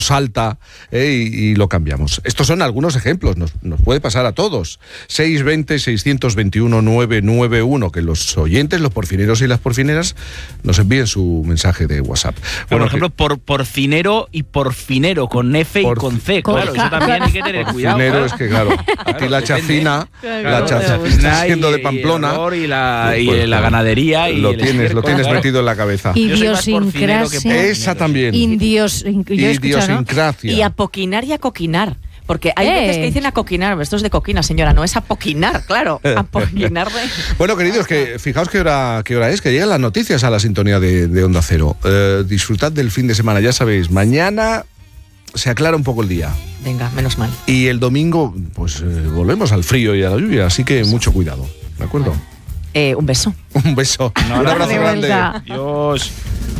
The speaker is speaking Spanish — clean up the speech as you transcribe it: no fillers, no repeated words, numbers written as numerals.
salta y lo cambiamos. Estos son algunos ejemplos, nos puede pasar a todos. 620-621-991, que los oyentes, los porfineros y las porfineras nos envíen su mensaje de WhatsApp. Bueno, por ejemplo, porcinero y porfinero, con F y con C, claro, eso también hay que tener cuidado. Porfinero es que, claro, aquí la chacina siendo de Pamplona, y la ganadería, y lo tienes metido en la cabeza. Idiosincrasia. Esa también. Idiosincrasia. Y apoquinar y acoquinar. Porque hay veces que dicen acoquinar, esto es de coquina, señora, no es apoquinar, claro, apoquinar de... Bueno, queridos, que fijaos qué hora es, que llegan las noticias a la sintonía de Onda Cero. Disfrutad del fin de semana, ya sabéis, mañana se aclara un poco el día. Venga, menos mal. Y el domingo, pues volvemos al frío y a la lluvia, así que mucho cuidado, ¿de acuerdo? Un beso. Un beso. Un abrazo grande. Adiós.